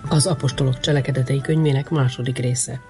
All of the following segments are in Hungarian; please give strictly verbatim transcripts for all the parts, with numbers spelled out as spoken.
Az apostolok cselekedetei könyvének második része.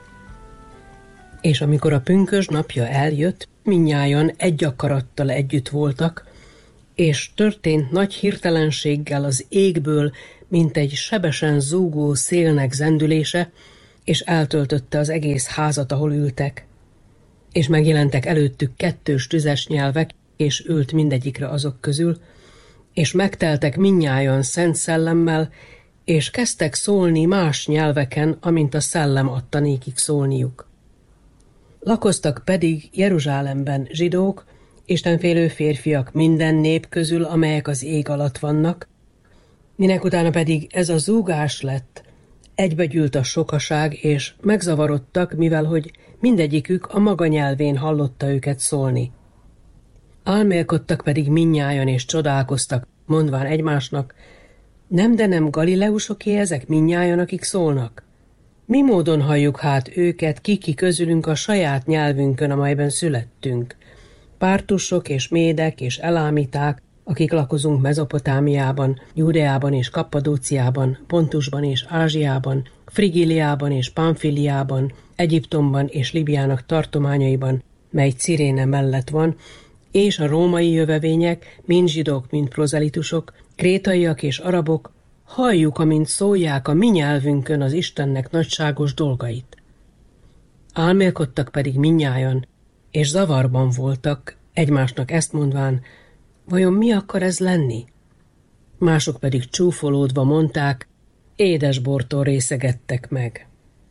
És amikor a pünkösd napja eljött, mindnyájan egy akarattal együtt voltak, és történt nagy hirtelenséggel az égből, mint egy sebesen zúgó szélnek zendülése, és eltöltötte az egész házat, ahol ültek. És megjelentek előttük kettős tüzes nyelvek, és ült mindegyikre azok közül, és megteltek mindnyájan szent szellemmel, és kezdtek szólni más nyelveken, amint a szellem adta nékik szólniuk. Lakoztak pedig Jeruzsálemben zsidók, istenfélő férfiak minden nép közül, amelyek az ég alatt vannak, minek utána pedig ez a zúgás lett, egybegyűlt a sokaság, és megzavarodtak, mivel hogy mindegyikük a maga nyelvén hallotta őket szólni. Álmélkodtak pedig mindnyájan, és csodálkoztak, mondván egymásnak, nem, de nem galileusoké ezek mindnyájan, akik szólnak? Mi módon halljuk hát őket, kiki közülünk a saját nyelvünkön, amelyben születtünk? Pártusok és médek és elámiták, akik lakozunk Mezopotámiában, Júdeában és Kappadóciában, Pontusban és Ázsiában, Frigiliában és Pamfiliában, Egyiptomban és Libiának tartományaiban, mely Ciréne mellett van, és a római jövevények, mind zsidók, mind prozelitusok, krétaiak és arabok, halljuk, amint szólják a mi nyelvünkön az Istennek nagyságos dolgait. Álmélkodtak pedig mindnyájan, és zavarban voltak, egymásnak ezt mondván, vajon mi akar ez lenni? Mások pedig csúfolódva mondták, édesbortól részegettek meg.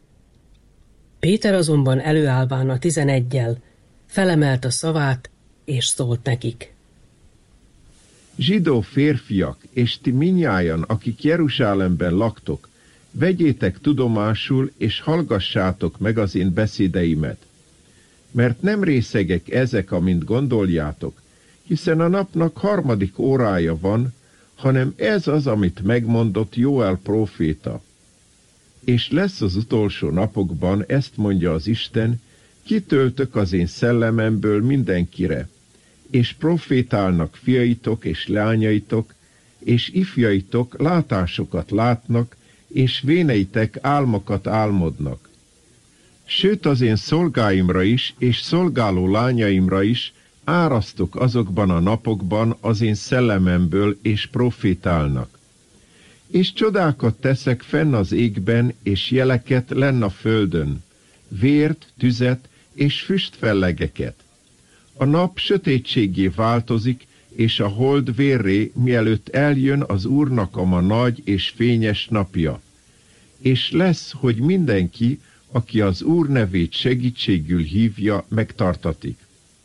Péter azonban előállván a tizeneggyel felemelt a szavát, és szólt nekik. Zsidó férfiak, és ti mindnyájan, akik Jeruzsálemben laktok, vegyétek tudomásul, és hallgassátok meg az én beszédeimet. Mert nem részegek ezek, amint gondoljátok, hiszen a napnak harmadik órája van, hanem ez az, amit megmondott Jóel próféta. És lesz az utolsó napokban, ezt mondja az Isten, kitöltök az én szellememből mindenkire, és profétálnak fiaitok és leányaitok, és ifjaitok látásokat látnak, és véneitek álmokat álmodnak. Sőt, az én szolgáimra is, és szolgáló lányaimra is árasztok azokban a napokban az én szellememből, és profétálnak. És csodákat teszek fenn az égben, és jeleket lenn a földön, vért, tüzet és füstfellegeket. A nap sötétséggé változik, és a hold vérré, mielőtt eljön az Úrnak a ma nagy és fényes napja. És lesz, hogy mindenki, aki az Úr nevét segítségül hívja, megtartatik.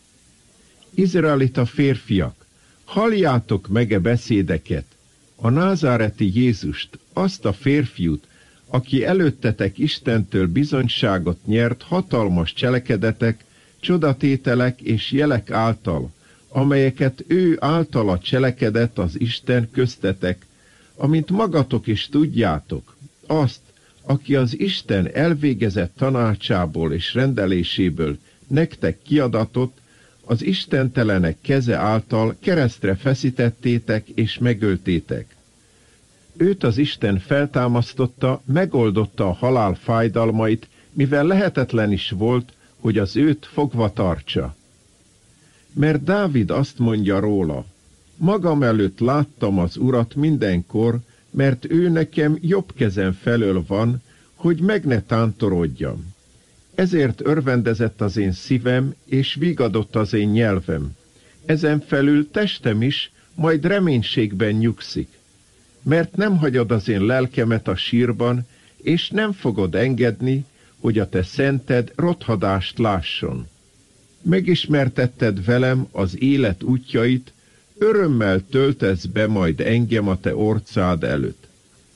Izraelita férfiak, halljátok meg-e beszédeket, a názáreti Jézust, azt a férfiút, aki előttetek Istentől bizonyságot nyert hatalmas cselekedetek, csodatételek és jelek által, amelyeket ő általa cselekedett az Isten köztetek, amint magatok is tudjátok, azt, aki az Isten elvégezett tanácsából és rendeléséből nektek kiadatott, az istentelenek keze által keresztre feszítettétek és megöltétek. Őt az Isten feltámasztotta, megoldotta a halál fájdalmait, mivel lehetetlen is volt, hogy az őt fogva tartsa. Mert Dávid azt mondja róla, magam előtt láttam az Urat mindenkor, mert ő nekem jobb kezem felől van, hogy meg ne tántorodjam. Ezért örvendezett az én szívem, és vigadott az én nyelvem. Ezen felül testem is, majd reménységben nyugszik. Mert nem hagyod az én lelkemet a sírban, és nem fogod engedni, hogy a te szented rothadást lásson. Megismertetted velem az élet útjait, örömmel töltesz be majd engem a te orcád előtt.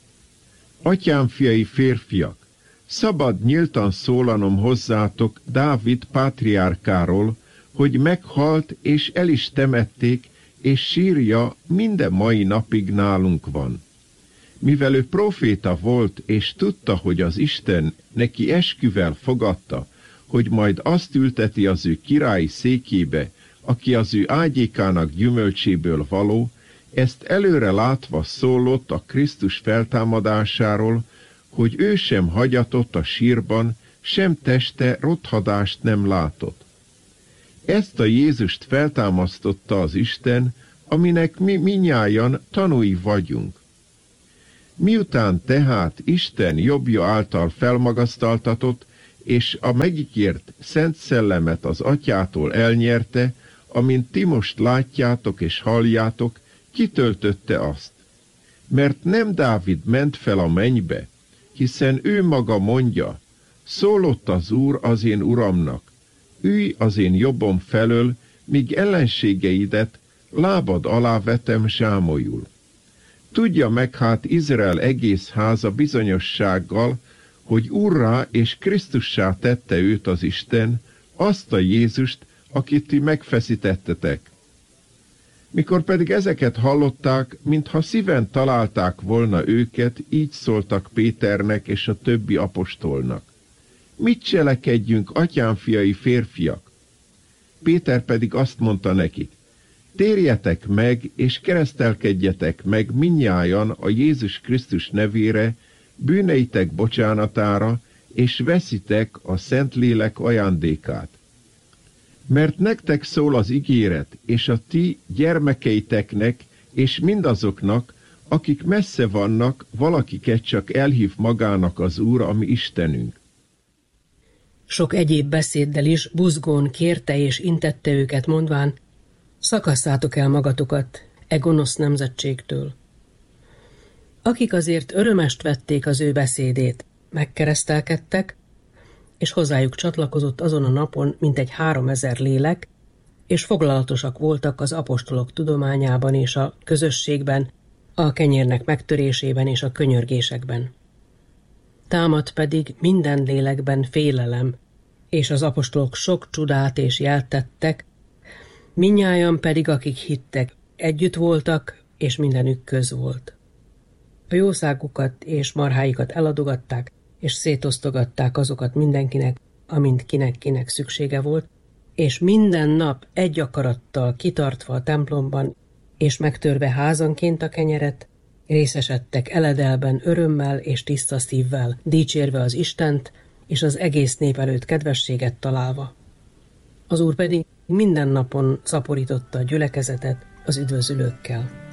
Atyám fiai férfiak, szabad nyíltan szólanom hozzátok Dávid pátriárkáról, hogy meghalt és el is temették, és sírja minden mai napig nálunk van. Mivel ő proféta volt, és tudta, hogy az Isten neki esküvel fogadta, hogy majd azt ülteti az ő királyi székébe, aki az ő ágyékának gyümölcséből való, ezt előre látva szólott a Krisztus feltámadásáról, hogy ő sem hagyatott a sírban, sem teste rothadást nem látott. Ezt a Jézust feltámasztotta az Isten, aminek mi minnyájan tanúi vagyunk. Miután tehát Isten jobbja által felmagasztaltatott, és a megígért Szent Szellemet az Atyától elnyerte, amint ti most látjátok és halljátok, kitöltötte azt. Mert nem Dávid ment fel a mennybe, hiszen ő maga mondja, szólott az Úr az én Uramnak, ülj az én jobbom felől, míg ellenségeidet lábad alá vetem zsámolyul. Tudja meg hát Izrael egész háza bizonyossággal, hogy Úrrá és Krisztussá tette őt az Isten, azt a Jézust, akit ti megfeszítettetek. Mikor pedig ezeket hallották, mintha szíven találták volna őket, így szóltak Péternek és a többi apostolnak. Mit cselekedjünk, atyám fiai férfiak? Péter pedig azt mondta nekik, térjetek meg, és keresztelkedjetek meg mindnyájan a Jézus Krisztus nevére, bűneitek bocsánatára, és veszitek a Szentlélek ajándékát. Mert nektek szól az ígéret, és a ti gyermekeiteknek, és mindazoknak, akik messze vannak, valakiket csak elhív magának az Úr, a mi Istenünk. Sok egyéb beszéddel is buzgón kérte és intette őket, mondván, szakasszátok el magatokat e gonosz nemzetségtől. Akik azért örömest vették az ő beszédét, megkeresztelkedtek, és hozzájuk csatlakozott azon a napon mintegy háromezer lélek, és foglalatosak voltak az apostolok tudományában és a közösségben, a kenyérnek megtörésében és a könyörgésekben. Támadt pedig minden lélekben félelem, és az apostolok sok csodát és jelt tettek, mindnyájan pedig, akik hittek, együtt voltak, és mindenük köz volt. A jószágukat és marháikat eladogatták, és szétosztogatták azokat mindenkinek, amint kinek-kinek szüksége volt, és minden nap egy akarattal kitartva a templomban, és megtörve házanként a kenyeret, részesedtek eledelben örömmel és tiszta szívvel, dicsérve az Istent, és az egész nép előtt kedvességet találva. Az Úr pedig minden napon szaporította a gyülekezetet az üdvözülőkkel.